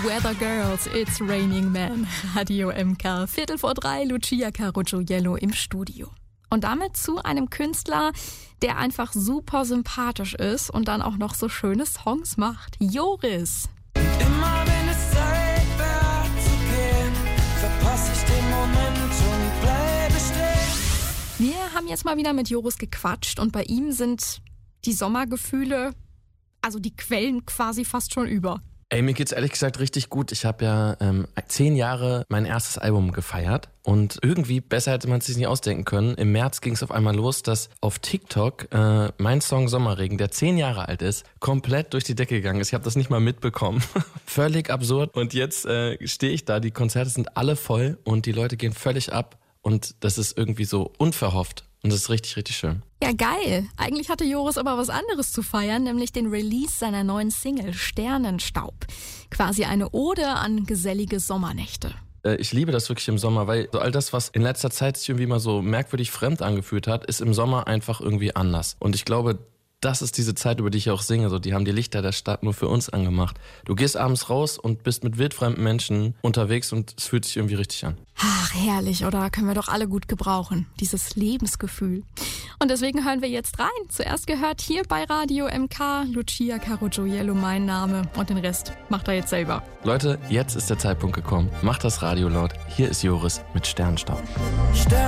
Weather Girls, It's Raining Men. Radio MK, 3:15, Lucia Caruggiello im Studio. Und damit zu einem Künstler, der einfach super sympathisch ist und dann auch noch so schöne Songs macht. Joris. Immer wenn es Zeit wird zu gehen, verpasse ich den Moment und bleibe stehen. Wir haben jetzt mal wieder mit Joris gequatscht und bei ihm sind die Sommergefühle, also die Quellen quasi fast schon über. Ey, mir geht's ehrlich gesagt richtig gut. Ich habe ja 10 Jahre mein erstes Album gefeiert und irgendwie, besser hätte man es sich nicht ausdenken können, im März ging es auf einmal los, dass auf TikTok mein Song Sommerregen, der 10 Jahre alt ist, komplett durch die Decke gegangen ist. Ich habe das nicht mal mitbekommen. Völlig absurd. Und jetzt stehe ich da, die Konzerte sind alle voll und die Leute gehen völlig ab und das ist irgendwie so unverhofft. Und das ist richtig, richtig schön. Ja, geil. Eigentlich hatte Joris aber was anderes zu feiern, nämlich den Release seiner neuen Single Sternenstaub. Quasi eine Ode an gesellige Sommernächte. Ich liebe das wirklich im Sommer, weil so all das, was in letzter Zeit sich irgendwie mal so merkwürdig fremd angefühlt hat, ist im Sommer einfach irgendwie anders. Und ich glaube, das ist diese Zeit, über die ich auch singe. So, die haben die Lichter der Stadt nur für uns angemacht. Du gehst abends raus und bist mit wildfremden Menschen unterwegs und es fühlt sich irgendwie richtig an. Ach, herrlich, oder? Können wir doch alle gut gebrauchen. Dieses Lebensgefühl. Und deswegen hören wir jetzt rein. Zuerst gehört hier bei Radio MK Lucia Caruggiello mein Name. Und den Rest macht er jetzt selber. Leute, jetzt ist der Zeitpunkt gekommen. Macht das Radio laut. Hier ist Joris mit Sternenstaub.